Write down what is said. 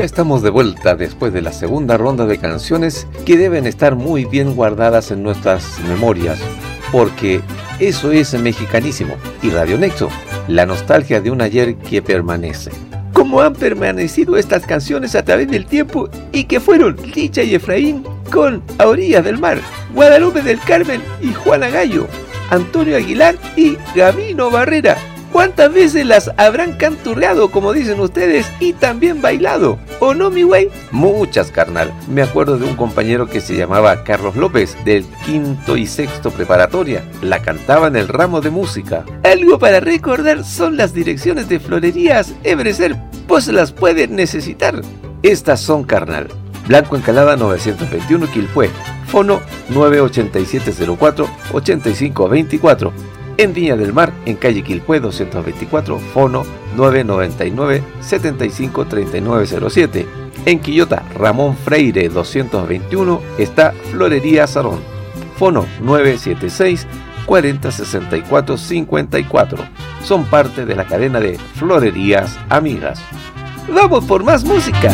estamos de vuelta después de la segunda ronda de canciones que deben estar muy bien guardadas en nuestras memorias, porque eso es mexicanísimo. Y Radio Nexo, la nostalgia de un ayer que permanece. ¿Cómo han permanecido estas canciones a través del tiempo y que fueron Licha y Efraín con A Orillas del Mar, Guadalupe del Carmen y Juana Gallo, Antonio Aguilar y Gabino Barrera? ¿Cuántas veces las habrán canturreado, como dicen ustedes, y también bailado? ¿O no, mi güey? Muchas, carnal. Me acuerdo de un compañero que se llamaba Carlos López, del 5º y 6º preparatoria. La cantaba en el ramo de música. Algo para recordar son las direcciones de florerías Ebrecer, pues las pueden necesitar. Estas son, carnal: Blanco Encalada 921 Quilpué, fono 98704-8524. En Viña del Mar, en calle Quilpué 224, fono 999-753907. En Quillota, Ramón Freire 221, está Florería Sarón, fono 976-406454. Son parte de la cadena de Florerías Amigas. ¡Vamos por más música!